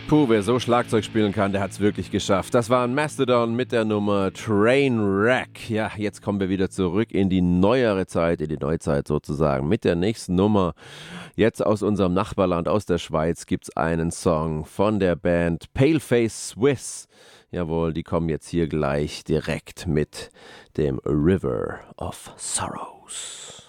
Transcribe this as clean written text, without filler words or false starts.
Puh, wer so Schlagzeug spielen kann, der hat's wirklich geschafft. Das war ein Mastodon mit der Nummer Trainwreck. Ja, jetzt kommen wir wieder zurück in die neuere Zeit, in die Neuzeit sozusagen. Mit der nächsten Nummer, jetzt aus unserem Nachbarland, aus der Schweiz, gibt's einen Song von der Band Paleface Swiss. Jawohl, die kommen jetzt hier gleich direkt mit dem River of Sorrows.